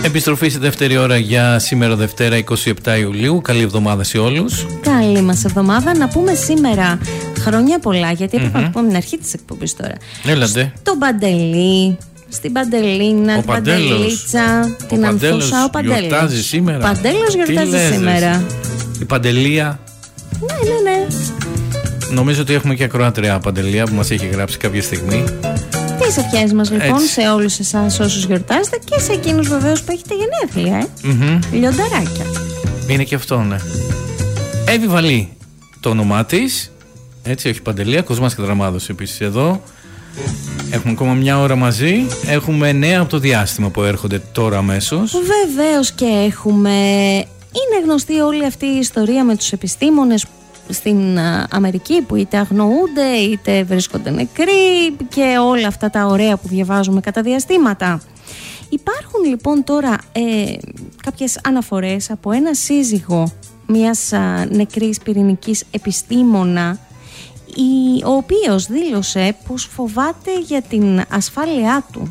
Επιστροφή στη δεύτερη ώρα για σήμερα Δευτέρα 27 Ιουλίου. Καλή εβδομάδα σε όλους. Καλή μας εβδομάδα. Να πούμε σήμερα χρόνια πολλά, γιατί έπρεπε να πούμε την αρχή της εκπομπής τώρα. Έλατε. Στον Παντελή, στην Παντελίνα, την Παντελίτσα, την Ανθούσα. Ο Παντέλος γιορτάζει σήμερα. Ο Παντέλος γιορτάζει σήμερα. Η Παντελία. Ναι. Νομίζω ότι έχουμε και ακροάτρια Παντελία που μας έχει γράψει κάποια στιγμή. Τις ευχές μας λοιπόν σε όλους εσάς όσους γιορτάζετε και σε εκείνους βεβαίως που έχετε γενέθλια. Λιονταράκια. Είναι και αυτό, ναι. Εύη Βαλή το όνομά της. Έτσι, όχι Παντελία. Κοσμάς και Δραμάδος επίσης εδώ. Έχουμε ακόμα μια ώρα μαζί. Έχουμε νέα από το διάστημα που έρχονται τώρα αμέσως. Βεβαίως και έχουμε. Είναι γνωστή όλη αυτή η ιστορία με τους επιστήμονες στην Αμερική που είτε αγνοούνται είτε βρίσκονται νεκροί και όλα αυτά τα ωραία που διαβάζουμε κατά διαστήματα. Υπάρχουν λοιπόν τώρα κάποιες αναφορές από ένα σύζυγο μιας νεκρής πυρηνικής επιστήμονα, ο οποίος δήλωσε πως φοβάται για την ασφάλειά του.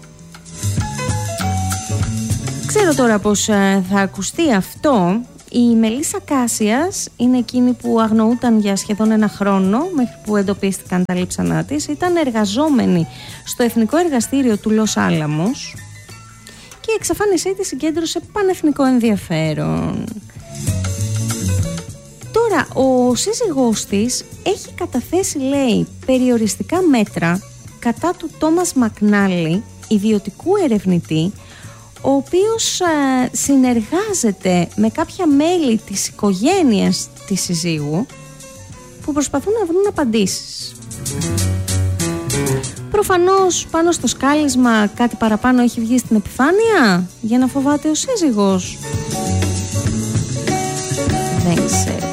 Ξέρω τώρα πως θα ακουστεί αυτό. Η Μελίσσα Κάσιας είναι εκείνη που αγνοούταν για σχεδόν ένα χρόνο μέχρι που εντοπίστηκαν τα λείψανά της. Ήταν εργαζόμενη στο Εθνικό Εργαστήριο του Λος Άλαμος και η εξαφάνισή της συγκέντρωσε πανεθνικό ενδιαφέρον. Τώρα ο σύζυγός της έχει καταθέσει, λέει, περιοριστικά μέτρα κατά του Τόμας Μακνάλι, ιδιωτικού ερευνητή, ο οποίος συνεργάζεται με κάποια μέλη της οικογένειας της συζύγου που προσπαθούν να βρουν απαντήσεις. Προφανώς πάνω στο σκάλισμα κάτι παραπάνω έχει βγει στην επιφάνεια για να φοβάται ο σύζυγος. Δεν ξέρω.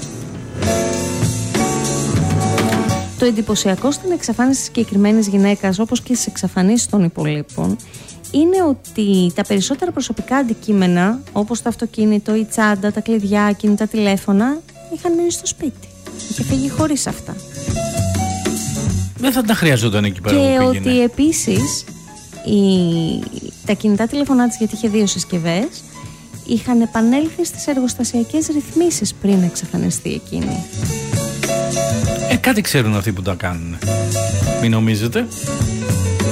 Το εντυπωσιακό στην εξαφάνιση της συγκεκριμένης γυναίκας, όπως και στις εξαφανίσεις των υπολείπων, είναι ότι τα περισσότερα προσωπικά αντικείμενα, όπως το αυτοκίνητο, η τσάντα, τα κλειδιά, κινητά τηλέφωνα, είχαν μείνει στο σπίτι. Είχε φύγει χωρίς αυτά. Δεν θα τα χρειαζόταν εκεί πέρα. Και ότι επίσης τα κινητά τηλέφωνά της, γιατί είχε 2 συσκευές, είχαν επανέλθει στις εργοστασιακές ρυθμίσεις πριν εξαφανιστεί εκείνη. Κάτι ξέρουν αυτοί που τα κάνουν. Μην νομίζετε.